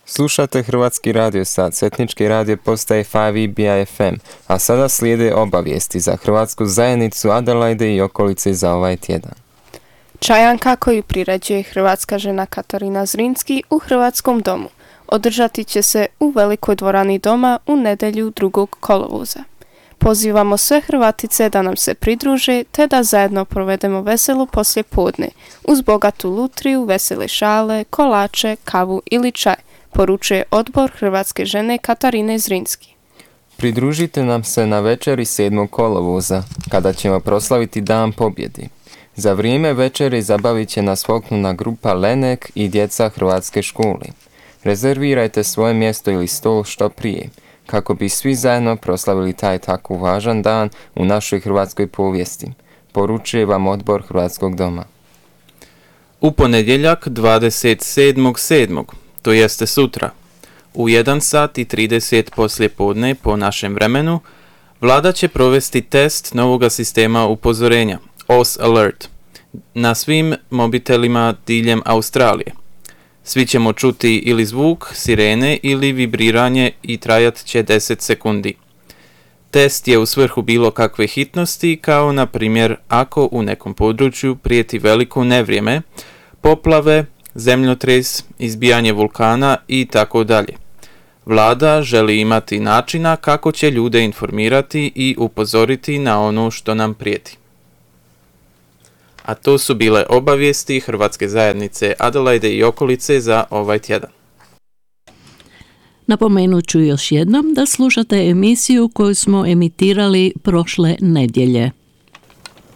Slušate Hrvatski radio sat, Svetnički radio postaje 5EBI FM, a sada slijede obavijesti za Hrvatsku zajednicu Adelaide i okolice za ovaj tjedan. Čajanka koju priređuje hrvatska žena Katarina Zrinski u Hrvatskom domu održati će se u velikoj dvorani doma u nedjelju 2. kolovoza. Pozivamo sve Hrvatice da nam se pridruže te da zajedno provedemo veselo poslijepodne uz bogatu lutriju, vesele šale, kolače, kavu ili čaj, poručuje odbor Hrvatske žene Katarine Zrinski. Pridružite nam se na večeri 7. kolovoza, kada ćemo proslaviti Dan pobjedi. Za vrijeme večeri zabavit će nas folklorna grupa Lenek i djeca Hrvatske škole. Rezervirajte svoje mjesto ili stol što prije, kako bi svi zajedno proslavili taj tako važan dan u našoj hrvatskoj povijesti. Poručuje vam odbor Hrvatskog doma. U ponedjeljak 27.7., to jeste sutra, u 1:30 poslijepodne po našem vremenu, vlada će provesti test novoga sistema upozorenja, OS Alert, na svim mobitelima diljem Australije. Svi ćemo čuti ili zvuk, sirene ili vibriranje i trajat će 10 sekundi. Test je u svrhu bilo kakve hitnosti, kao na primjer ako u nekom području prijeti veliko nevrijeme, poplave, zemljotres, izbijanje vulkana i tako dalje. Vlada želi imati načina kako će ljude informirati i upozoriti na ono što nam prijeti. A to su bile obavijesti Hrvatske zajednice Adelaide i okolice za ovaj tjedan. Napomenut ću još jednom da slušate emisiju koju smo emitirali prošle nedjelje.